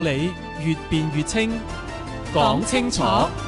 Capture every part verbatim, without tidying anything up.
理越辯越清，講清楚。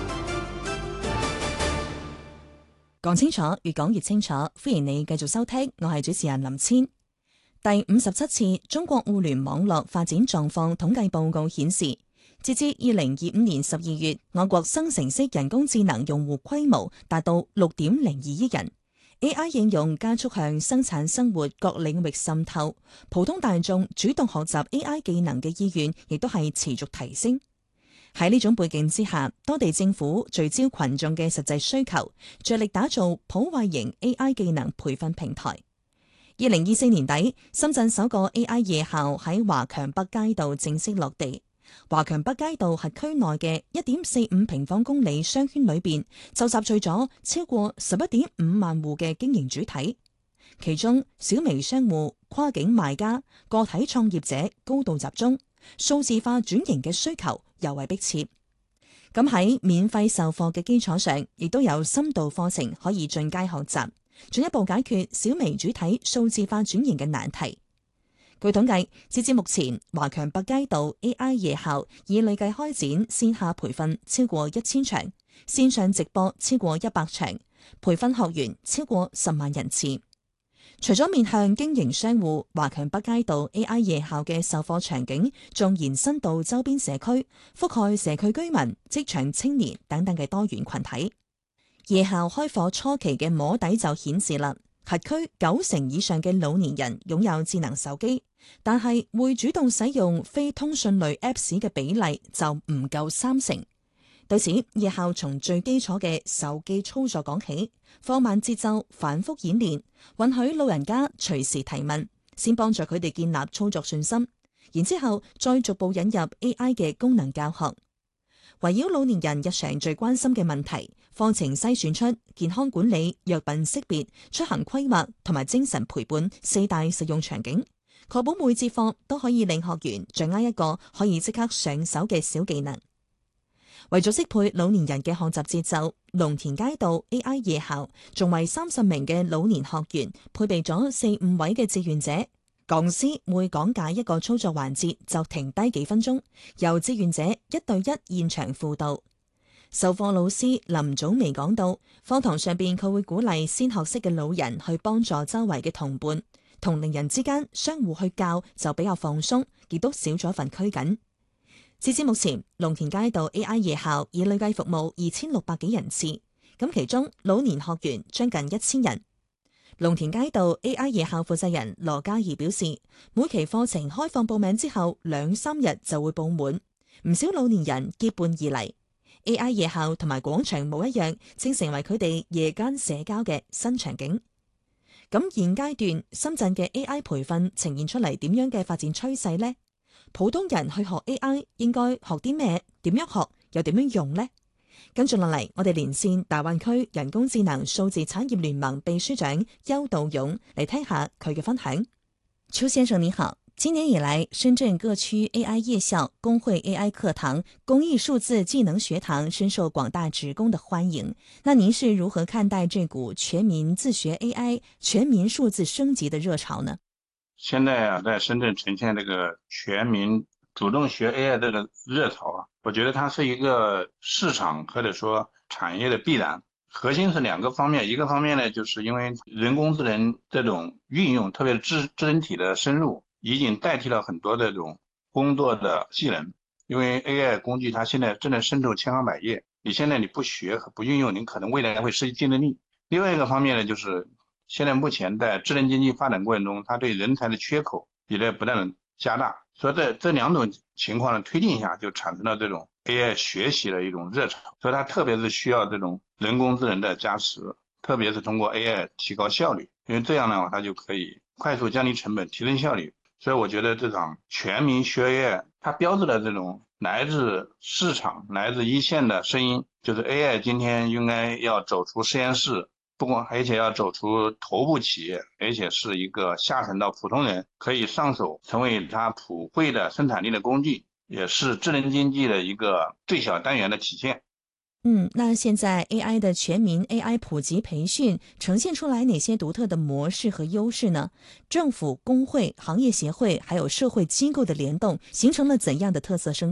講清楚，越講越清楚。歡迎你繼續收聽，我係主持人林千。第五十七次中國互聯網絡發展狀況統計報告顯示，截至二零二五年十二月，我國生成式人工智能用戶規模達到六點零二億人。A I 應用加速向生產生活各領域滲透，普通大眾主動學習 A I 技能嘅意願亦都係持續提升。喺呢種背景之下，當地政府聚焦群眾嘅實際需求，着力打造普惠型 A I 技能培訓平台。二零二四年底，深圳首個 A I 夜校喺華強北街道正式落地。華強北街道轄區內嘅一點四五平方公里商圈裏邊，就集聚咗超過十一點五萬戶嘅經營主體，其中小微商戶、跨境賣家、個體創業者高度集中，數字化轉型嘅需求尤為迫切。咁喺免費授課嘅基礎上，亦都有深度課程可以進階學習，進一步解決小微主體數字化轉型嘅難題。據統計，截至目前，華強北街道 A I 夜校已累計開展線下培訓超過一千場，線上直播超過一百場，培訓學員超過十萬人次。除咗面向經營商戶，華強北街道 A I 夜校嘅授課場景仲延伸到周邊社區，覆蓋社區居民、職場青年等等嘅多元群體。夜校開課初期嘅摸底就顯示啦，轄區九成以上嘅老年人擁有智能手機，但係會主動使用非通訊類 Apps 嘅比例就唔夠三成。對此，夜校從最基礎嘅手機操作講起，放慢節奏，反覆演練，允許老人家隨時提問，先幫助佢哋建立操作信心，然之後再逐步引入 A I 嘅功能教學。圍繞老年人日常最關心嘅問題，課程篩選出健康管理、藥品識別、出行規劃同埋精神陪伴四大實用場景，確保每節課都可以令學員掌握一個可以即刻上手嘅小技能。為咗適配老年人嘅學習節奏，龍田街道 A I 夜校仲為三十名嘅老年學員配備咗四五位嘅志願者，講師每講解一個操作環節就停低幾分鐘，由志願者一對一現場輔導。授課老師林祖薇講到，課堂上邊佢會鼓勵先學識嘅老人去幫助周圍嘅同伴，同齡人之間相互去教就比較放鬆，亦都少咗份拘謹。截至目前，龍田街道 A I 夜校已累計服務二千六百幾人次，咁其中老年學員將近一千人。龍田街道 A I 夜校負責人羅嘉怡表示，每期課程開放報名之後兩三日就會報滿，唔少老年人結伴而嚟。A I 夜校同埋廣場舞一樣，正成為佢哋夜間社交嘅新場景。咁現階段深圳嘅 A I 培訓呈現出嚟點樣嘅發展趨勢呢？普通人去學 A I 應該學啲咩？點樣學？又點樣用呢？跟住落嚟，我哋連線大灣區人工智能數字產業聯盟秘書長邱道勇嚟聽下佢嘅分享。邱先生你好，今年以來，深圳各區 A I 夜校、工會 A I 課堂、公益數字技能學堂深受廣大職工的歡迎。那您是如何看待這股全民自學 A I、全民數字升級的熱潮呢？ 現在啊，在深圳呈現這個全民主動學 A I 這個熱潮啊，我覺得它是一個市場或者說產業的必然。核心是兩個方面，一個方面呢，就是因為人工智能這種運用，特別是智智能體的深入，已經代替了很多這種工作的技能。因為 A I 工具它現在正在深入千行百業，你現在你不學和不運用，你可能未來會失去競爭力。另外一個方面呢，就是現在目前在智能經濟發展過程中，它對人才的缺口也在不斷的加大，所以這這兩種情況的推進下，就產生了這種 A I 學習的一種熱潮。所以它特別是需要這種人工智能的加持，特別是通過 A I 提高效率，因為這樣的話，它就可以快速降低成本，提升效率。所以我覺得這場全民學 A I，它標誌了這種來自市場、來自一線的聲音，就是 A I 今天應該要走出實驗室。不光而且要走出頭部企業，而且是一個下沉到普通人可以上手，成為它普惠的生產力的工具，也是智能經濟的一個最小單元的體現。 嗯，那现在 A I 的全民 A I 普及培训呈现出来哪些独特的模式和优势呢？政府、工会、行业协会还有社会机构的联动，形成了怎样的特色生